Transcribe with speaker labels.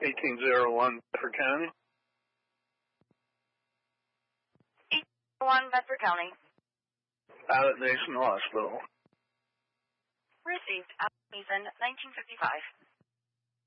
Speaker 1: 1801 Bedford County.
Speaker 2: 1801 Bedford County.
Speaker 1: Pilot Nation Hospital.
Speaker 2: Received. Allen Mason, 1955.